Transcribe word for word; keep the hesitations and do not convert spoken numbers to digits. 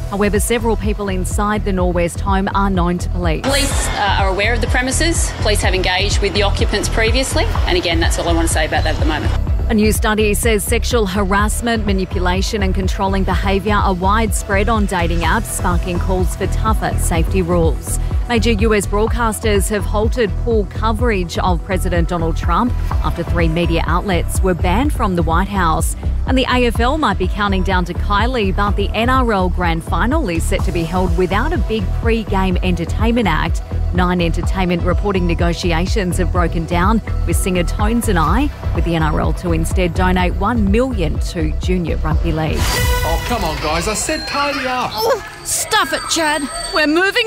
However, several people inside the Norwest home are known to police. Police uh, are aware of the premises. Police have engaged with the occupants previously. And again, that's all I want to say about that at the moment. A new study says sexual harassment, manipulation and controlling behaviour are widespread on dating apps, sparking calls for tougher safety rules. Major U S broadcasters have halted full coverage of President Donald Trump after three media outlets were banned from the White House. And the A F L might be counting down to Kylie, but the N R L Grand Final is set to be held without a big pre-game entertainment act. Nine entertainment reporting negotiations have broken down, with singer Tones and I, with the N R L to instead donate one million dollars to Junior Rugby League. Oh, come on, guys. I said party up. Oh, stuff it, Chad. We're moving